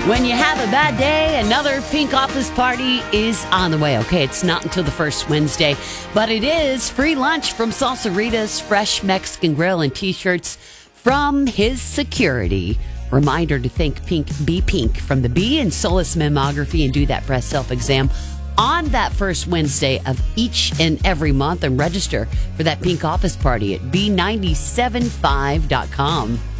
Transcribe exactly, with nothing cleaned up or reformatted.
When you have a bad day, another Pink Office Party is on the way. Okay, it's not until the first Wednesday, but it is free lunch from Salsaritas, fresh Mexican grill, and T-shirts from his security. Reminder to think pink, be pink from the B and Solus Mammography, and do that breast self-exam on that first Wednesday of each and every month, and register for that Pink Office Party at B nine seven five dot com.